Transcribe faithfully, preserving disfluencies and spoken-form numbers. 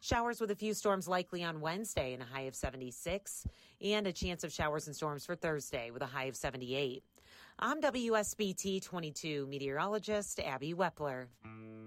Showers with a few storms likely on Wednesday and a high of seventy-six, and a chance of showers and storms for Thursday with a high of seventy-eight. I'm W S B T twenty-two meteorologist Abby Wepler.